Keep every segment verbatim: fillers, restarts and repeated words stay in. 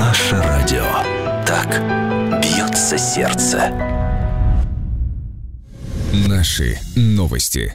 Наше радио. Так бьется сердце. Наши новости.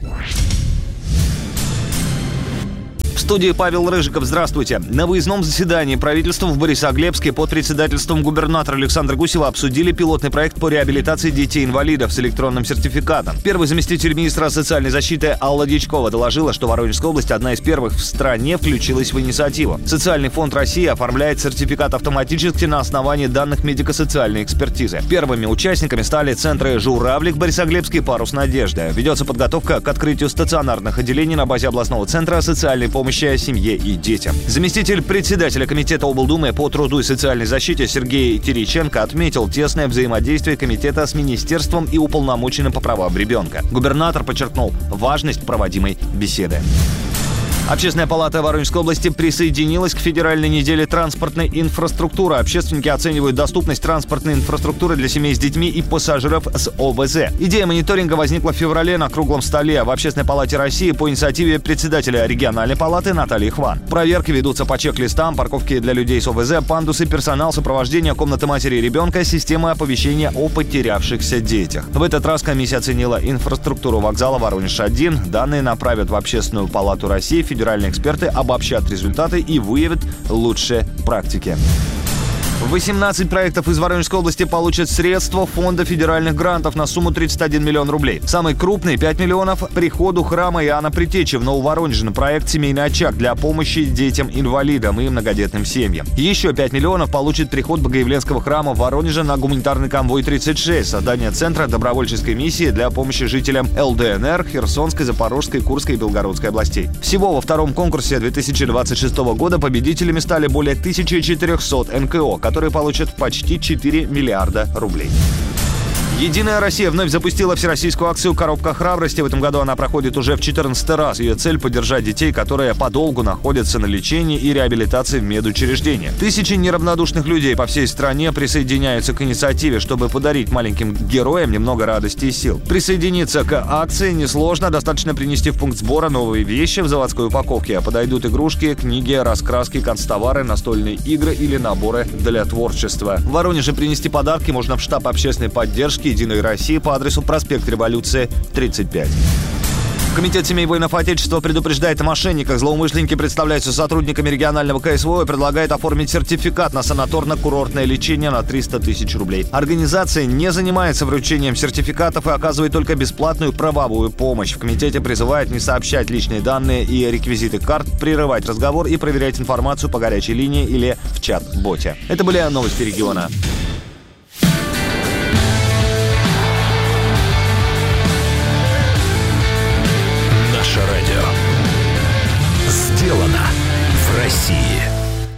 В студии Павел Рыжиков. Здравствуйте. На выездном заседании правительства в Борисоглебске под председательством губернатора Александра Гусева обсудили пилотный проект по реабилитации детей-инвалидов с электронным сертификатом. Первый заместитель министра социальной защиты Алла Дьячкова доложила, что Воронежская область одна из первых в стране включилась в инициативу. Социальный фонд России оформляет сертификат автоматически на основании данных медико-социальной экспертизы. Первыми участниками стали центры «Журавлик», Борисоглебск и «Парус Надежды». Ведется подготовка к открытию стационарных отделений на базе областного центра социальной помощи семье и детям. Заместитель председателя комитета облдумы по труду и социальной защите Сергей Тереченко отметил тесное взаимодействие комитета с министерством и уполномоченным по правам ребенка. Губернатор подчеркнул важность проводимой беседы. Общественная палата Воронежской области присоединилась к федеральной неделе транспортной инфраструктуры. Общественники оценивают доступность транспортной инфраструктуры для семей с детьми и пассажиров с о вэ зэ. Идея мониторинга возникла в феврале на круглом столе в Общественной палате России по инициативе председателя региональной палаты Натальи Хван. Проверки ведутся по чек-листам, парковки для людей с о вэ зэ, пандусы, персонал сопровождения, комнаты матери и ребенка, системы оповещения о потерявшихся детях. В этот раз комиссия оценила инфраструктуру вокзала Воронеж один. Данные направят в Общественную палату России. Федеральные эксперты обобщат результаты и выявят лучшие практики. восемнадцать проектов из Воронежской области получат средства фонда федеральных грантов на сумму тридцать один миллион рублей. Самый крупный – пять миллионов приходу храма Иоанна Предтечи в Нововоронеже на проект «Семейный очаг» для помощи детям-инвалидам и многодетным семьям. Еще пять миллионов получит приход Богоявленского храма в Воронеже на гуманитарный конвой тридцать шесть, создание центра добровольческой миссии для помощи жителям эл дэ эн эр, Херсонской, Запорожской, Курской и Белгородской областей. Всего во втором конкурсе две тысячи двадцать шестого года победителями стали более тысячи четырехсот эн ка о, которые получат почти четыре миллиарда рублей. «Единая Россия» вновь запустила всероссийскую акцию «Коробка храбрости». В этом году она проходит уже в четырнадцатый раз. Ее цель – поддержать детей, которые подолгу находятся на лечении и реабилитации в медучреждениях. Тысячи неравнодушных людей по всей стране присоединяются к инициативе, чтобы подарить маленьким героям немного радости и сил. Присоединиться к акции несложно. Достаточно принести в пункт сбора новые вещи в заводской упаковке. Подойдут игрушки, книги, раскраски, канцтовары, настольные игры или наборы для творчества. В Воронеже принести подарки можно в штаб общественной поддержки «Единой России» по адресу проспект Революции, тридцать пять. Комитет семей воинов Отечества предупреждает о мошенниках. Злоумышленники представляются сотрудниками регионального ка эс вэ о и предлагают оформить сертификат на санаторно-курортное лечение на триста тысяч рублей. Организация не занимается вручением сертификатов и оказывает только бесплатную правовую помощь. В комитете призывают не сообщать личные данные и реквизиты карт, прерывать разговор и проверять информацию по горячей линии или в чат-боте. Это были новости региона.